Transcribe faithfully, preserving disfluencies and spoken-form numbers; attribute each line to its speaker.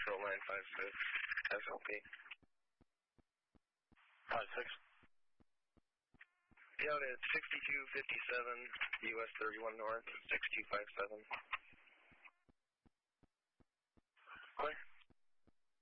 Speaker 1: control line five six, S L P.
Speaker 2: five six.
Speaker 1: Yeah, it's sixty-two fifty-seven, U S thirty-one North, six two five seven.